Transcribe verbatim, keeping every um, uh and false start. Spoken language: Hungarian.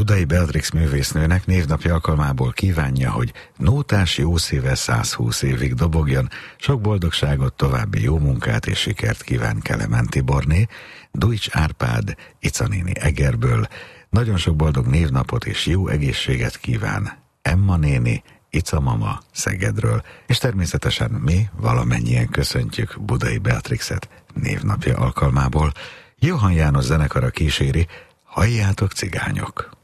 Budai Beatrix művésznőnek névnapja alkalmából kívánja, hogy nótás jó szíve százhúsz évig dobogjon, sok boldogságot, további jó munkát és sikert kíván Kelemen Tiborné, Dujcs Árpád, Ica néni Egerből, nagyon sok boldog névnapot és jó egészséget kíván Emma néni, Ica mama Szegedről, és természetesen mi valamennyien köszöntjük Budai Beatrixet névnapja alkalmából. Johann János zenekara kíséri, halljátok cigányok!